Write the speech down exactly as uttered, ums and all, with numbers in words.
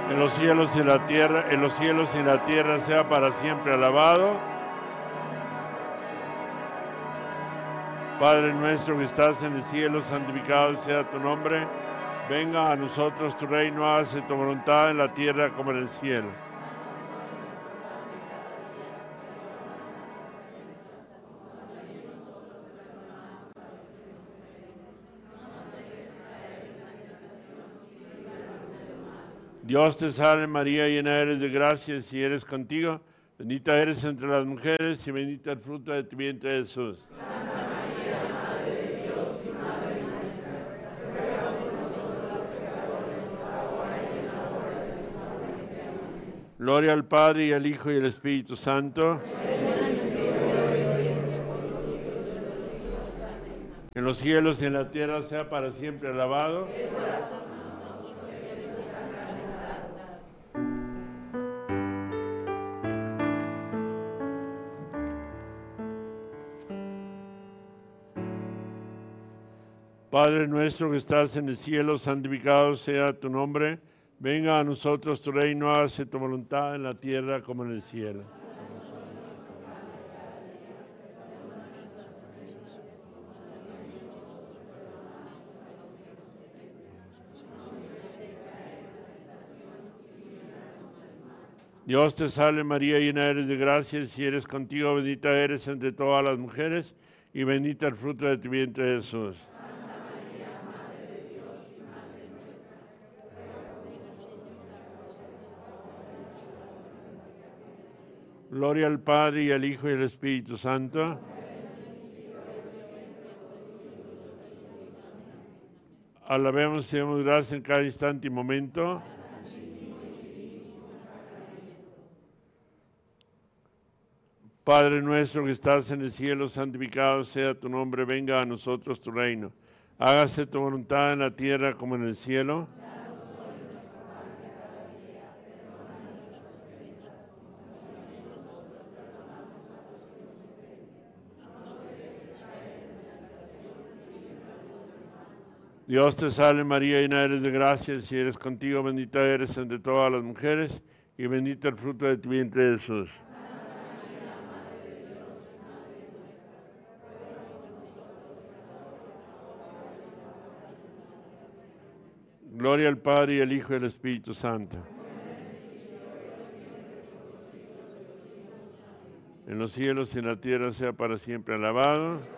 en los cielos y en la tierra, en los cielos y en la tierra sea para siempre alabado. Padre nuestro que estás en el cielo, santificado sea tu nombre. Venga a nosotros tu reino, hágase tu voluntad en la tierra como en el cielo. Dios te salve María, llena eres de gracia, si eres contigo, bendita eres entre las mujeres y bendito el fruto de tu vientre Jesús. Santa María, Madre de Dios y Madre nuestra, ruega por nosotros los pecadores, ahora y en la hora de nuestra muerte. Amén. Gloria al Padre y al Hijo y al Espíritu Santo. En los cielos y en la tierra sea para siempre alabado. Padre nuestro que estás en el cielo, santificado sea tu nombre. Venga a nosotros tu reino, hágase tu voluntad en la tierra como en el cielo. Dios te salve María, llena eres de gracia, si eres contigo, bendita eres entre todas las mujeres, y bendito el fruto de tu vientre Jesús. Gloria al Padre y al Hijo y al Espíritu Santo. Alabemos y demos gracias en cada instante y momento. Padre nuestro que estás en el cielo, santificado sea tu nombre, venga a nosotros tu reino. Hágase tu voluntad en la tierra como en el cielo. Dios te salve María, llena eres de gracia, si eres contigo, bendita eres entre todas las mujeres, y bendito el fruto de tu vientre Jesús. Gloria al Padre y al Hijo y al Espíritu Santo. En los cielos y en la tierra sea para siempre alabado.